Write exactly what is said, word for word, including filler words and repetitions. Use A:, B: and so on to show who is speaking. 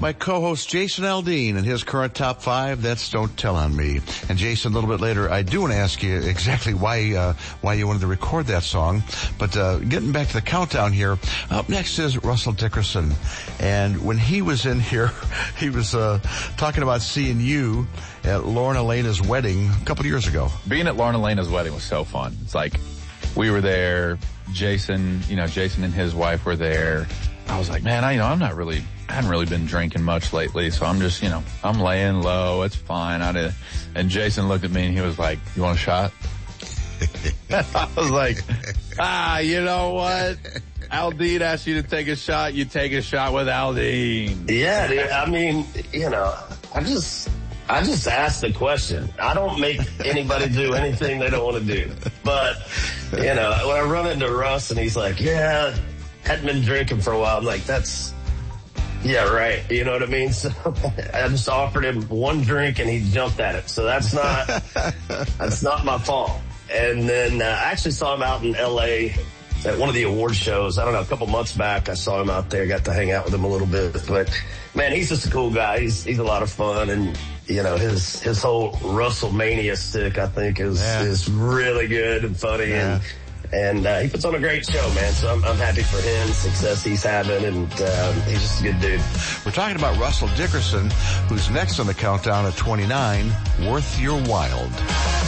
A: my co-host Jason Aldean and his current top five. That's Don't Tell on Me. And Jason, a little bit later, I do want to ask you exactly why uh, why you wanted to record that song. But uh, getting back to the countdown here, up next is Russell Dickerson. And when he was in here, he was uh, talking about seeing you at Lauren Elena's wedding a couple of years ago.
B: Being at Lauren Elena's wedding was so fun. It's like we were there. Jason, you know, Jason and his wife were there. I was like, man, I, you know, I'm not really, I haven't really been drinking much lately, so I'm just, you know, I'm laying low. It's fine. I did. And Jason looked at me and he was like, you want a shot? I was like, ah, you know what? Aldean asked you to take a shot. You take a shot with Aldean.
C: Yeah, dude. I mean, you know, I just, I just asked the question. I don't make anybody do anything they don't want to do. But, you know, when I run into Russ and he's like, yeah, hadn't been drinking for a while. I'm like, that's, yeah, right. You know what I mean? So I just offered him one drink and he jumped at it. So that's not, that's not my fault. And then uh, I actually saw him out in L A at one of the award shows. I don't know, a couple months back. I saw him out there, got to hang out with him a little bit. But man, he's just a cool guy. He's, he's a lot of fun. And, you know, his, his whole Russellmania stick, I think is, yeah. is really good and funny. Yeah. And, And uh, he puts on a great show, man. So I'm, I'm happy for him, success he's having, and um, he's just a good dude.
A: We're talking about Russell Dickerson, who's next on the countdown at twenty-nine, Worth Your While.